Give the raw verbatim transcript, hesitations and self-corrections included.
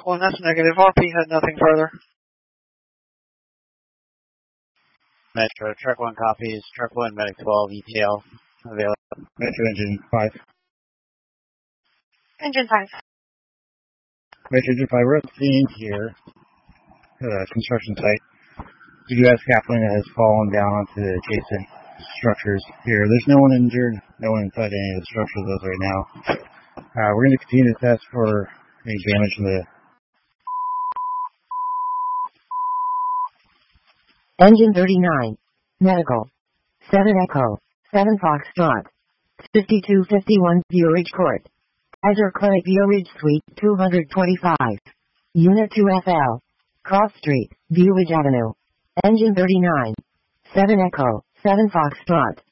one, that's negative. R P had nothing further. Metro, truck one copies, truck one, medic twelve, E T L, available. Metro engine five. Engine five. Metro engine five, we're at the scene here, at a construction site. The U S scaffolding has fallen down onto the adjacent structures here. There's no one injured, no one inside any of the structures as right now. Uh, we're going to continue to test for any damage in the Engine thirty-nine. Medical. seven Echo. seven Foxtrot. fifty-two fifty-one View Ridge Court. Kaiser Clinic View Ridge Suite two twenty-five. Unit two F L. Cross Street, View Ridge Avenue. Engine thirty-nine. seven Echo. seven Foxtrot.